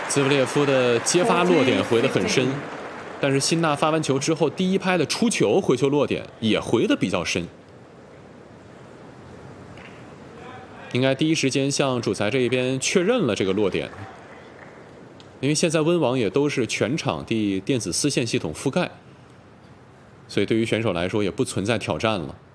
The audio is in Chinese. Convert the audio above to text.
兹维列夫的接发落点回得很深，但是辛纳发完球之后，第一拍的出球回球落点也回得比较深。应该第一时间向主裁这一边确认了这个落点，因为现在温网也都是全场地电子丝线系统覆盖，所以对于选手来说也不存在挑战了。